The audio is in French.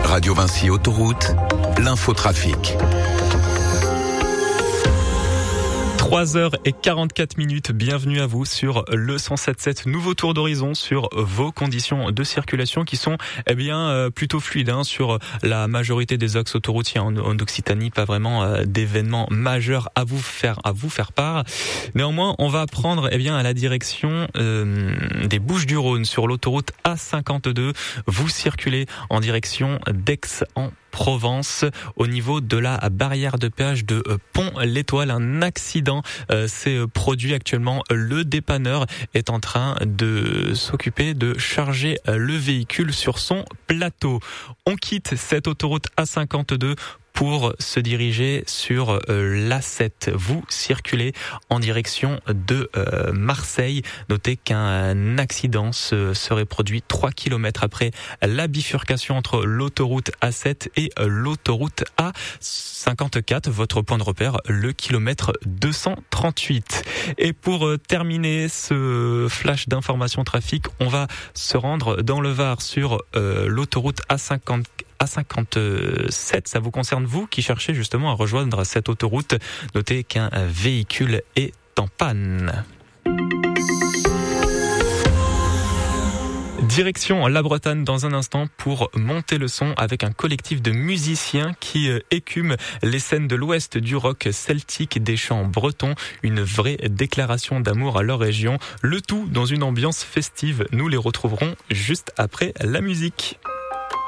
Radio Vinci Autoroute, l'infotrafic. 3h44, bienvenue à vous sur le 107.7, nouveau tour d'horizon sur vos conditions de circulation qui sont plutôt fluides sur la majorité des axes autoroutiers en Occitanie, pas vraiment d'événements majeurs à vous faire part. Néanmoins, on va prendre à la direction des Bouches-du-Rhône sur l'autoroute A52. Vous circulez en direction d'Aix en Provence, au niveau de la barrière de péage de Pont-l'Étoile. Un accident s'est produit actuellement. Le dépanneur est en train de s'occuper de charger le véhicule sur son plateau. On quitte cette autoroute A52 pour se diriger sur l'A7. Vous circulez en direction de Marseille. Notez qu'un accident se serait produit 3 km après la bifurcation entre l'autoroute A7 et l'autoroute A54. Votre point de repère, le kilomètre 238. Et pour terminer ce flash d'information trafic, on va se rendre dans le Var sur l'autoroute A57. Ça vous concerne, vous qui cherchez justement à rejoindre cette autoroute. Notez qu'un véhicule est en panne. Direction la Bretagne dans un instant pour monter le son avec un collectif de musiciens qui écument les scènes de l'ouest du rock celtique, des chants bretons, une vraie déclaration d'amour à leur région. Le tout dans une ambiance festive. Nous les retrouverons juste après la musique.